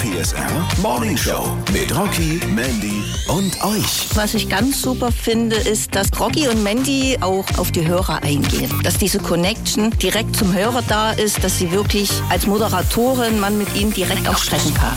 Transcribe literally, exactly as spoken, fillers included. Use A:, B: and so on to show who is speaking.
A: T S R Morning Show mit Rocky, Mandy und euch.
B: Was ich ganz super finde, ist, dass Rocky und Mandy auch auf die Hörer eingehen. Dass diese Connection direkt zum Hörer da ist, dass sie wirklich als Moderatorin man mit ihnen direkt auch sprechen kann.